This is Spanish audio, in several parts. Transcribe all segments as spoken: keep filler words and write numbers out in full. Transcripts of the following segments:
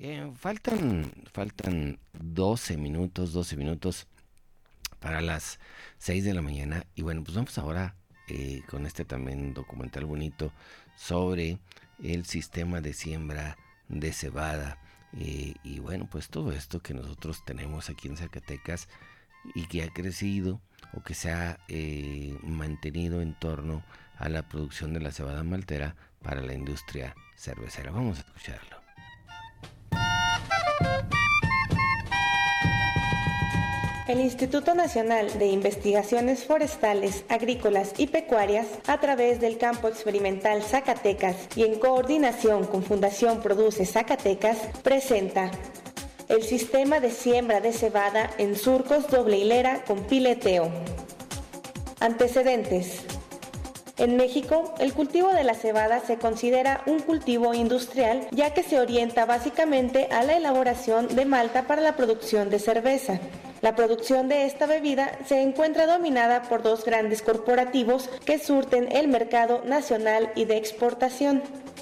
Eh, faltan, faltan doce minutos, doce minutos para las seis de la mañana. Y bueno, pues vamos ahora eh, con este también documental bonito sobre el sistema de siembra de cebada. Eh, y bueno, pues todo esto que nosotros tenemos aquí en Zacatecas y que ha crecido o que se ha eh, mantenido en torno a la producción de la cebada maltera para la industria cervecera. Vamos a escucharlo. El Instituto Nacional de Investigaciones Forestales, Agrícolas y Pecuarias, a través del Campo Experimental Zacatecas y en coordinación con Fundación Produce Zacatecas, presenta el sistema de siembra de cebada en surcos doble hilera con pileteo. Antecedentes. En México, el cultivo de la cebada se considera un cultivo industrial, ya que se orienta básicamente a la elaboración de malta para la producción de cerveza. La producción de esta bebida se encuentra dominada por dos grandes corporativos que surten el mercado nacional y de exportación.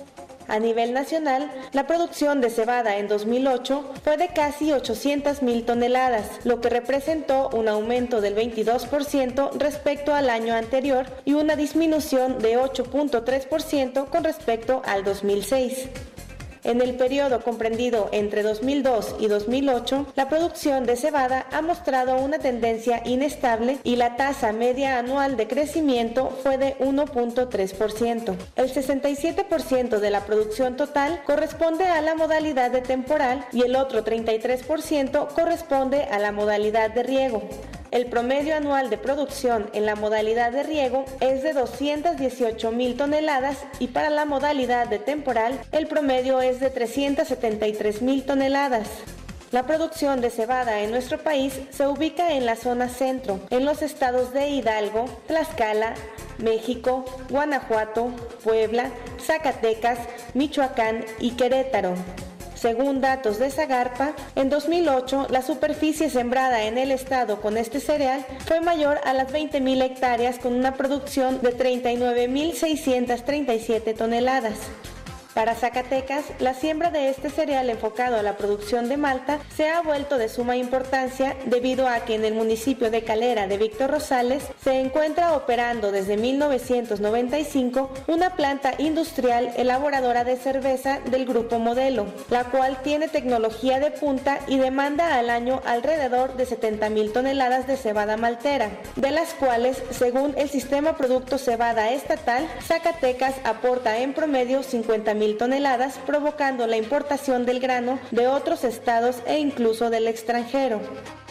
A nivel nacional, la producción de cebada en dos mil ocho fue de casi ochocientas mil toneladas, lo que representó un aumento del veintidós por ciento respecto al año anterior y una disminución de ocho punto tres por ciento con respecto al dos mil seis. En el periodo comprendido entre dos mil dos y dos mil ocho, la producción de cebada ha mostrado una tendencia inestable y la tasa media anual de crecimiento fue de uno punto tres por ciento. El sesenta y siete por ciento de la producción total corresponde a la modalidad de temporal y el otro treinta y tres por ciento corresponde a la modalidad de riego. El promedio anual de producción en la modalidad de riego es de doscientas dieciocho mil toneladas y para la modalidad de temporal el promedio es de trescientas setenta y tres mil toneladas. La producción de cebada en nuestro país se ubica en la zona centro, en los estados de Hidalgo, Tlaxcala, México, Guanajuato, Puebla, Zacatecas, Michoacán y Querétaro. Según datos de Zagarpa, en dos mil ocho la superficie sembrada en el estado con este cereal fue mayor a las veinte mil hectáreas con una producción de treinta y nueve mil seiscientas treinta y siete toneladas. Para Zacatecas, la siembra de este cereal enfocado a la producción de malta se ha vuelto de suma importancia debido a que en el municipio de Calera de Víctor Rosales se encuentra operando desde mil novecientos noventa y cinco una planta industrial elaboradora de cerveza del Grupo Modelo, la cual tiene tecnología de punta y demanda al año alrededor de setenta mil toneladas de cebada maltera, de las cuales, según el Sistema Producto Cebada Estatal, Zacatecas aporta en promedio cincuenta mil toneladas, provocando la importación del grano de otros estados e incluso del extranjero.